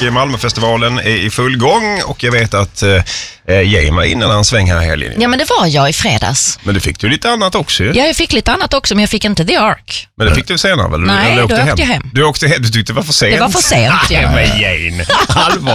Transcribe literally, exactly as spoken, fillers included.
Malmöfestivalen är i full gång och jag vet att eh, Jane var innan en sväng här i helgen. Ja, men det var jag i fredags. Men du fick du lite annat också ju. Ja, jag fick lite annat också, men jag fick inte The Ark. Men det fick du senare väl? Nej, du då åkte åkte hem. jag hem. Du åkte hem, du tyckte det var för sent. Det var för sent, ja. Men Jane, allvar.